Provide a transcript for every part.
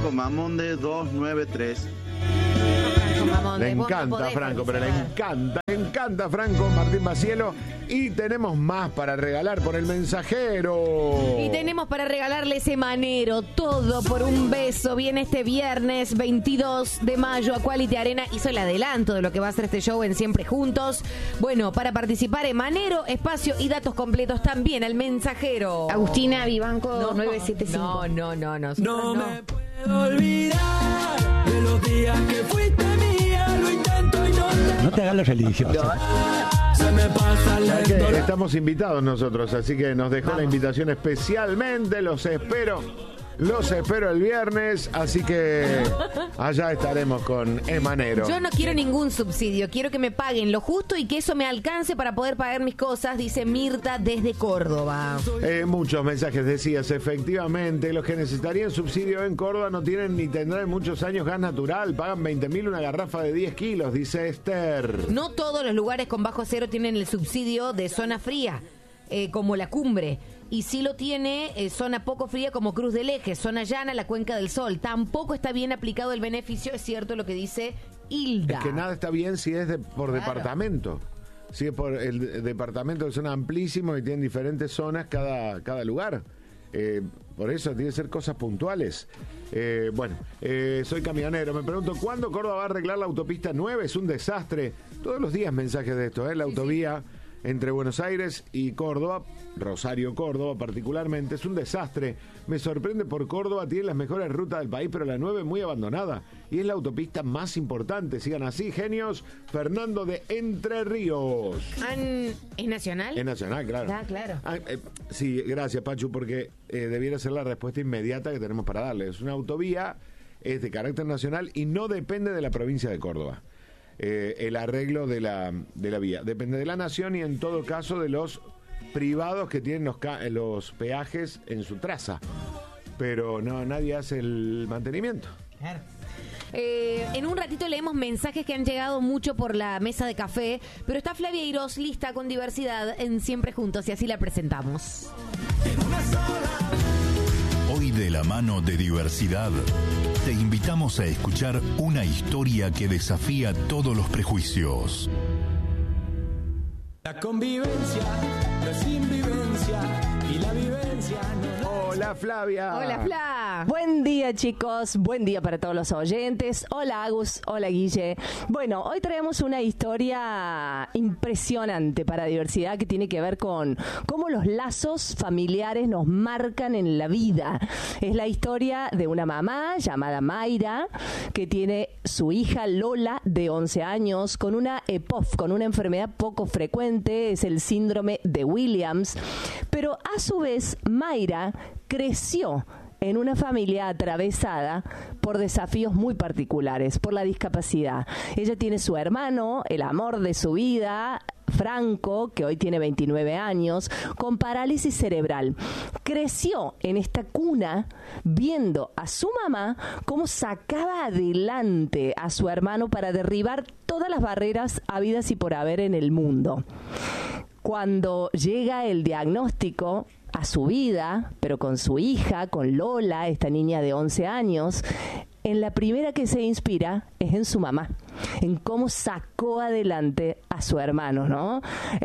Franco Mamonde 293. Le encanta Franco, pero le encanta Franco Martín Bacielo. Y tenemos más para regalar por el mensajero. Y tenemos para regalarle ese manero, todo por un beso. Viene este viernes 22 de mayo a Quality Arena. Hizo el adelanto de lo que va a ser este show en Siempre Juntos. Bueno, para participar en manero, espacio y datos completos también al mensajero. Agustina Vivanco 975. No. No me puedo olvidar de los días que fuiste mía. Lo intento y no te hagas los religiosos. Se me pasa lento. Estamos invitados nosotros, así que nos dejó la invitación especialmente. Los espero el viernes, así que allá estaremos con Emanero. Yo no quiero ningún subsidio, quiero que me paguen lo justo y que eso me alcance para poder pagar mis cosas, dice Mirta desde Córdoba. Muchos mensajes decías, efectivamente, los que necesitarían subsidio en Córdoba no tienen ni tendrán muchos años gas natural, pagan 20.000 una garrafa de 10 kilos, dice Esther. No todos los lugares con bajo cero tienen el subsidio de zona fría, como La Cumbre. Y sí lo tiene zona poco fría como Cruz del Eje, zona llana, la Cuenca del Sol. Tampoco está bien aplicado el beneficio, es cierto lo que dice Hilda. Es que nada está bien si es por departamento. Si es por el departamento, que son amplísimos y tienen diferentes zonas cada lugar. Por eso tiene que ser cosas puntuales. Soy camionero. Me pregunto, ¿cuándo Córdoba va a arreglar la autopista 9? Es un desastre. Todos los días mensajes de esto, La autovía entre Buenos Aires y Córdoba, Rosario, Córdoba particularmente, es un desastre. Me sorprende por Córdoba, tiene las mejores rutas del país, pero la 9 es muy abandonada y es la autopista más importante. Sigan así, genios. Fernando de Entre Ríos. ¿Es nacional? Es nacional, claro. Ah, claro. Sí, gracias, Pachu, porque debiera ser la respuesta inmediata que tenemos para darle. Es una autovía, es de carácter nacional y no depende de la provincia de Córdoba. El arreglo de la vía depende de la nación y en todo caso de los privados que tienen los peajes en su traza, pero nadie hace el mantenimiento. Claro. En un ratito leemos mensajes que han llegado mucho por la mesa de café, pero está Flavia Irós lista con diversidad en Siempre Juntos y así la presentamos. Hoy de la mano de diversidad, te invitamos a escuchar una historia que desafía todos los prejuicios. La convivencia no es invivencia y la vivencia no. Hola, Flavia. Hola, Fla. Buen día, chicos. Buen día para todos los oyentes. Hola, Agus. Hola, Guille. Bueno, hoy traemos una historia impresionante para diversidad que tiene que ver con cómo los lazos familiares nos marcan en la vida. Es la historia de una mamá llamada Mayra que tiene su hija Lola de 11 años con una EPOF, con una enfermedad poco frecuente, es el síndrome de Williams. Pero a su vez, Mayra creció en una familia atravesada por desafíos muy particulares, por la discapacidad. Ella tiene su hermano, el amor de su vida, Franco, que hoy tiene 29 años, con parálisis cerebral. Creció en esta cuna viendo a su mamá cómo sacaba adelante a su hermano para derribar todas las barreras habidas y por haber en el mundo. Cuando llega el diagnóstico a su vida, pero con su hija, con Lola, esta niña de 11 años, en la primera que se inspira es en su mamá, en cómo sacó adelante a su hermano, ¿no?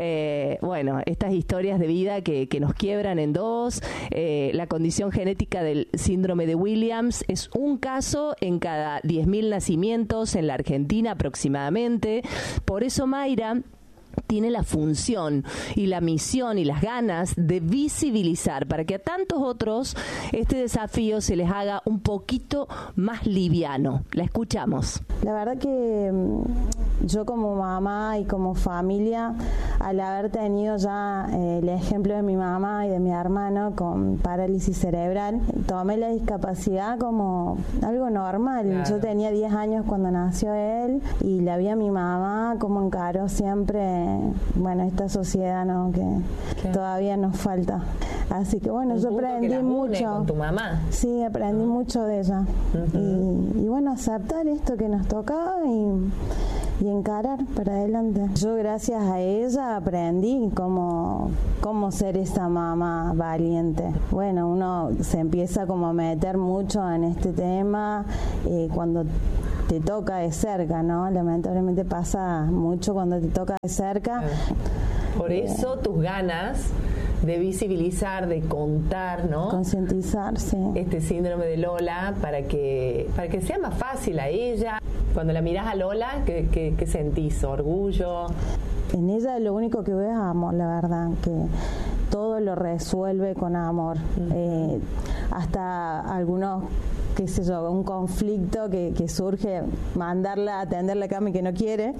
Estas historias de vida que nos quiebran en dos. La condición genética del síndrome de Williams es un caso en cada 10.000 nacimientos en la Argentina aproximadamente. Por eso Mayra tiene la función y la misión y las ganas de visibilizar para que a tantos otros este desafío se les haga un poquito más liviano. La escuchamos. La verdad que yo como mamá y como familia, al haber tenido ya el ejemplo de mi mamá y de mi hermano con parálisis cerebral, tomé la discapacidad como algo normal. Claro. Yo tenía 10 años cuando nació él y la vi a mi mamá como encaró siempre esta sociedad, ¿no? Que todavía nos falta. Así que yo aprendí mucho. ¿Con tu mamá? Sí, aprendí mucho de ella. Y aceptar esto que nos tocaba y encarar para adelante. Yo gracias a ella aprendí cómo ser esa mamá valiente. Bueno, uno se empieza como a meter mucho en este tema cuando te toca de cerca, ¿no? Lamentablemente pasa mucho cuando te toca de cerca. Por eso tus ganas de visibilizar, de contar, ¿no? Concientizar, sí. Este síndrome de Lola para que sea más fácil a ella. Cuando la mirás a Lola, ¿qué sentís? ¿Orgullo? En ella lo único que veo es amor, la verdad, que todo lo resuelve con amor. Hasta algunos, qué sé yo, un conflicto que surge, mandarla a atender la cama y que no quiere,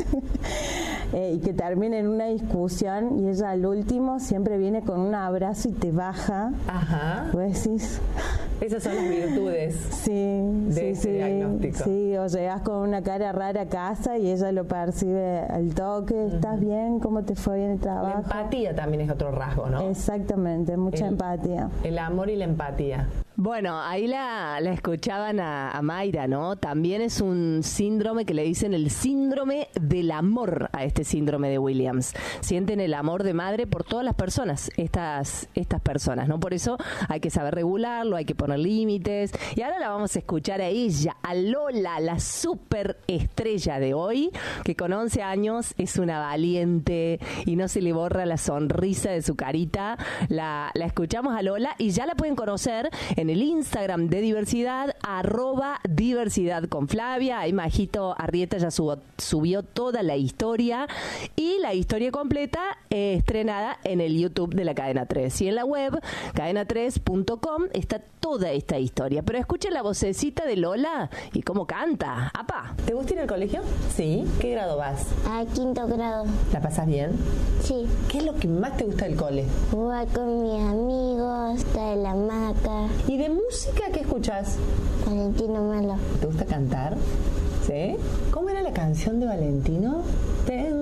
y que termine en una discusión, y ella al último siempre viene con un abrazo y te baja. Ajá. Vos decís... Esas son las virtudes de ese diagnóstico. Sí, o llegas con una cara rara a casa y ella lo percibe al toque. ¿Estás bien? ¿Cómo te fue en el trabajo? La empatía también es otro rasgo, ¿no? Exactamente, mucha empatía. El amor y la empatía. Bueno, ahí la escuchaban a Mayra, ¿no? También es un síndrome que le dicen el síndrome del amor a este síndrome de Williams. Sienten el amor de madre por todas las personas, estas personas, ¿no? Por eso hay que saber regularlo, hay que poner límites. Y ahora la vamos a escuchar a ella, a Lola, la superestrella de hoy, que con 11 años es una valiente y no se le borra la sonrisa de su carita. La escuchamos a Lola y ya la pueden conocer en el Instagram de Diversidad, @Diversidad con Flavia. Ahí Majito Arrieta ya subió toda la historia, y la historia completa estrenada en el YouTube de la Cadena 3. Y en la web, cadena3.com, está toda esta historia. Pero escuchen la vocecita de Lola y cómo canta. ¡Apa! ¿Te gusta ir al colegio? Sí. ¿Qué grado vas? A 5º grado. ¿La pasas bien? Sí. ¿Qué es lo que más te gusta del cole? Jugar con mis amigos, estar en la hamaca. ¿Y de música qué escuchas? Valentino Melo. ¿Te gusta cantar? ¿Sí? ¿Cómo era la canción de Valentino?